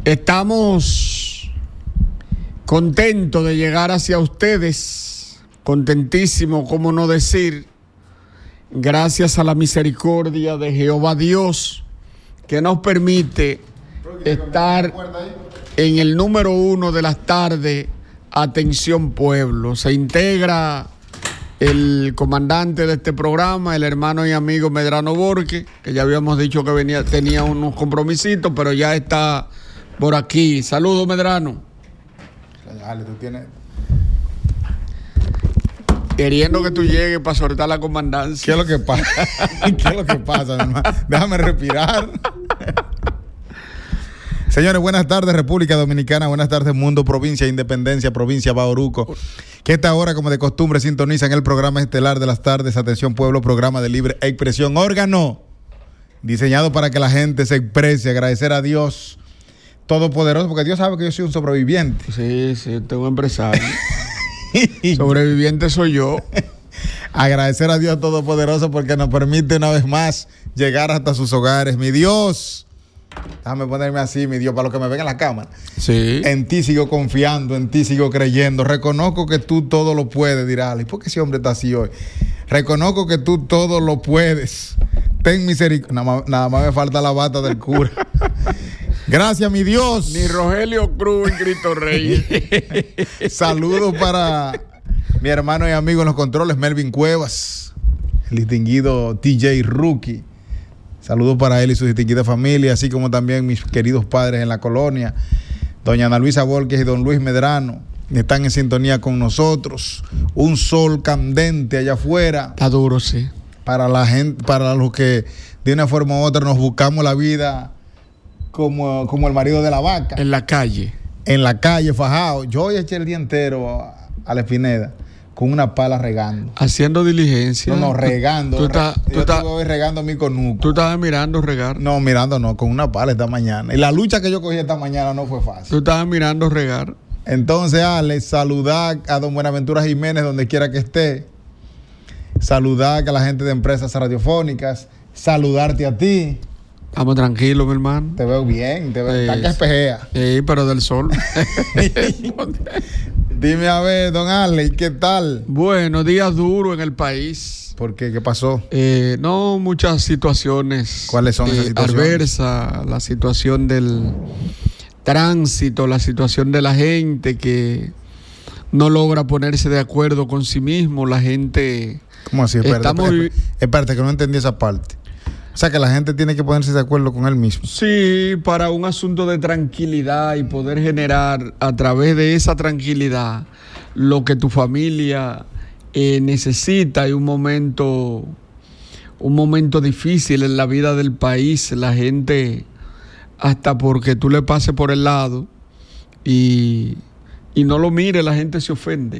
Estamos contentos de llegar hacia ustedes, contentísimos, cómo no decir, gracias a la misericordia de Jehová Dios, que nos permite estar en el número 1 de las tardes. Atención pueblo, se integra el comandante de este programa, el hermano y amigo Medrano Borges, que ya habíamos dicho que tenía unos compromisitos, pero ya está por aquí. Saludos, Medrano. Dale, tú tienes... Queriendo que tú llegues para soltar la comandancia. ¿Qué es lo que pasa? ¿Qué es lo que pasa, mi hermano? Déjame respirar. Señores, buenas tardes República Dominicana, buenas tardes mundo, provincia Independencia, provincia Bauruco, que esta hora como de costumbre sintonizan el programa estelar de las tardes, Atención Pueblo, programa de libre expresión, órgano diseñado para que la gente se exprese, agradecer a Dios Todopoderoso, porque Dios sabe que yo soy un sobreviviente. Sí, tengo un empresario. Sobreviviente soy yo. Agradecer a Dios Todopoderoso porque nos permite una vez más llegar hasta sus hogares, mi Dios. Déjame ponerme así, mi Dios, para los que me ven en la cámara. Sí. En ti sigo confiando, en ti sigo creyendo. Reconozco que tú todo lo puedes, dirá. ¿Y por qué ese hombre está así hoy? Reconozco que tú todo lo puedes. Ten misericordia. Nada más me falta la bata del cura. Gracias, mi Dios. Ni Rogelio Cruz y Cristo Rey. Saludos para mi hermano y amigo en los controles, Melvin Cuevas, el distinguido TJ Rookie. Saludos para él y su distinguida familia, así como también mis queridos padres en la colonia, doña Ana Luisa Borges y don Luis Medrano, están en sintonía con nosotros. Un sol candente allá afuera. Está duro, sí. Para la gente, para los que de una forma u otra nos buscamos la vida como el marido de la vaca. En la calle. En la calle, fajado. Yo hoy eché el día entero a la Espineda con una pala regando. Haciendo diligencia. No, regando. Yo estoy regando mi conuco. ¿Tú estabas mirando regar? No, mirando no, con una pala esta mañana. Y la lucha que yo cogí esta mañana no fue fácil. ¿Tú estabas mirando regar? Entonces, Alex, saludar a don Buenaventura Jiménez donde quiera que esté. Saludar a la gente de empresas radiofónicas. Saludarte a ti. Estamos tranquilos, mi hermano. Te veo bien, te veo. Está que espejea. Sí, pero del sol. Dime a ver, don Alex, ¿qué tal? Bueno, días duros en el país. ¿Por qué? ¿Qué pasó? No, muchas situaciones. ¿Cuáles son esas situaciones? Adversa, la situación del tránsito, la situación de la gente que no logra ponerse de acuerdo con sí mismo. La gente... ¿Cómo así? Espérate, que no entendí esa parte. O sea, que la gente tiene que ponerse de acuerdo con él mismo. Sí, para un asunto de tranquilidad y poder generar a través de esa tranquilidad lo que tu familia necesita. Y un momento difícil en la vida del país. La gente, hasta porque tú le pases por el lado y no lo mire, la gente se ofende.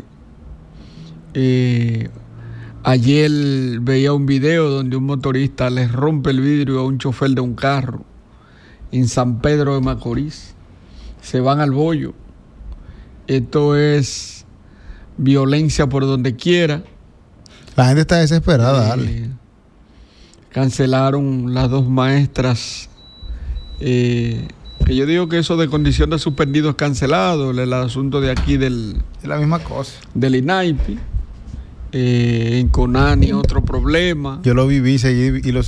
Ayer veía un video donde un motorista le rompe el vidrio a un chofer de un carro en San Pedro de Macorís. Se van al bollo. Esto es violencia por donde quiera. La gente está desesperada, Ale. Cancelaron las 2 maestras. Que yo digo que eso de condición de suspendido es cancelado. El asunto de aquí es la misma cosa. Del INAIPI. En Conani otro problema. Yo lo viví, seguí y lo